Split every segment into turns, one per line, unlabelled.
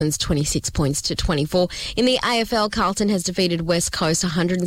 26 points to 24. In the AFL, Carlton has defeated West Coast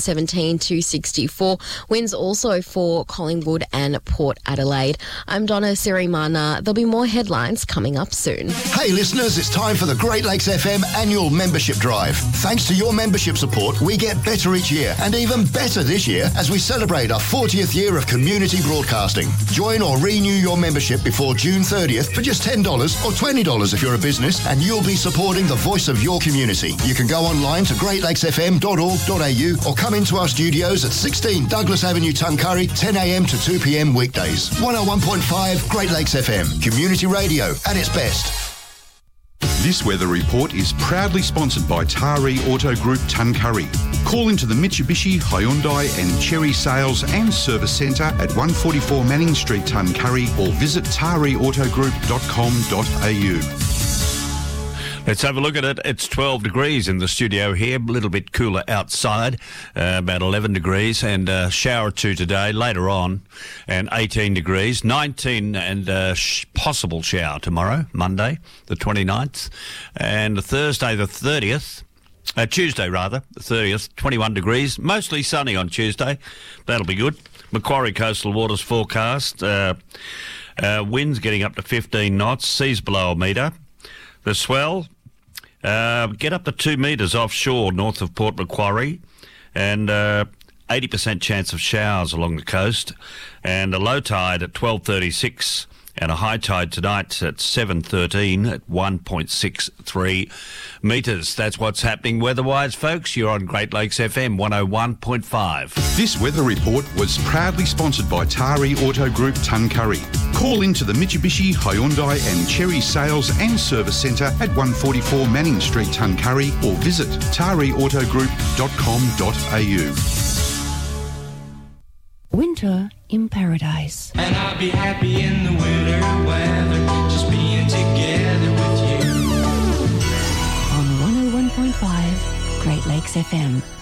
117-64. Wins also for Collingwood and Port Adelaide. I'm Donna Sirimana. There'll be more headlines coming up soon.
Hey listeners, it's time for the Great Lakes FM annual membership drive. Thanks to your membership support, we get better each year, and even better this year as we celebrate our 40th year of community broadcasting. Join or renew your membership before June 30th for just $10 or $20 if you're a business, and you'll be supporting the voice of your community. You can go online to greatlakesfm.org.au or come into our studios at 16 Douglas Avenue, Tuncurry, 10 a.m. to 2 p.m. weekdays. 101.5 Great Lakes FM, community radio at its best.
This weather report is proudly sponsored by Tari Auto Group Tuncurry. Call into the Mitsubishi, Hyundai and Chery Sales and Service Centre at 144 Manning Street, Tuncurry, or visit tariautogroup.com.au.
Let's have a look at it. It's 12 degrees in the studio here, a little bit cooler outside, about 11 degrees, and a shower or two today, later on, and 18 degrees, 19 and possible shower tomorrow, Monday, the 29th, and Thursday, the 30th, Tuesday rather, the 30th, 21 degrees, mostly sunny on Tuesday. That'll be good. Macquarie Coastal Waters forecast, winds getting up to 15 knots, seas below a metre. The swell, get up to 2 metres offshore north of Port Macquarie, and 80% chance of showers along the coast, and a low tide at 12:36 and a high tide tonight at 7:13 at 1.63 metres. That's what's happening weather-wise, folks. You're on Great Lakes FM 101.5.
This weather report was proudly sponsored by Tari Auto Group Tuncurry. Call into the Mitsubishi, Hyundai and Chery Sales and Service Centre at 144 Manning Street, Tuncurry, or visit tariautogroup.com.au.
Winter in Paradise.
And I'll be happy in the winter weather, just being together with you.
On 101.5 Great Lakes FM.